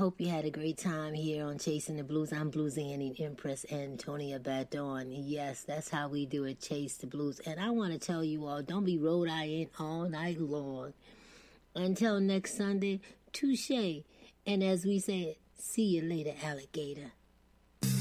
hope you had a great time here on Chasing the Blues. I'm Blues Annie Empress Antonia Badon. Yes, that's how we do it, chase the blues. And I want to tell you all, don't be Rhode Island all night long. Until next Sunday, touche. And as we say, see you later, alligator.